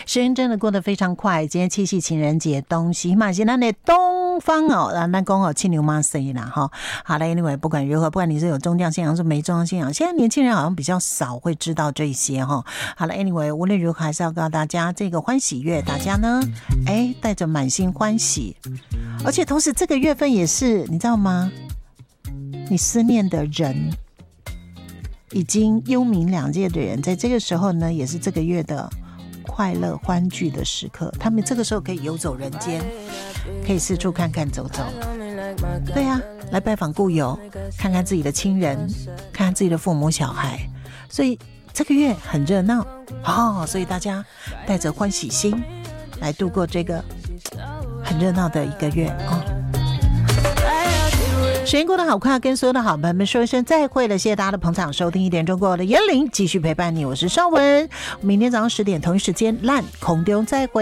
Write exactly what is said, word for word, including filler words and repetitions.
时间真的过得非常快，今天七夕情人节，东西嘛是咱的东方哦，咱讲哦七牛马生啦哈。好了 ，anyway， 不管如何，不管你是有宗教信仰，是没宗教信仰，现在年轻人好像比较少会知道这些哈。好了 ，anyway， 无论如何还是要告诉大家，这个欢喜月，大家呢，哎，带着满心欢喜，而且同时这个月份也是，你知道吗？你思念的人。已经幽冥两界的人，在这个时候呢，也是这个月的快乐欢聚的时刻。他们这个时候可以游走人间，可以四处看看走走。对啊，来拜访故友，看看自己的亲人，看看自己的父母小孩。所以这个月很热闹哦，所以大家带着欢喜心来度过这个很热闹的一个月哦。时间过得好快，跟所有的好朋友们说一声再会了，谢谢大家的捧场收听，一点钟过后的烟铃继续陪伴你，我是邵文，明天早上十点同一时间烂空中再会。